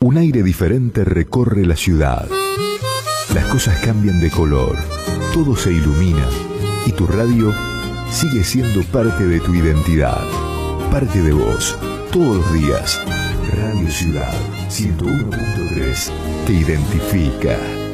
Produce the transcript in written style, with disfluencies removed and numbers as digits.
Un aire diferente recorre la ciudad. Las cosas cambian de color, todo se ilumina y tu radio sigue siendo parte de tu identidad, parte de vos, todos los días. Radio Ciudad 101.3 te identifica.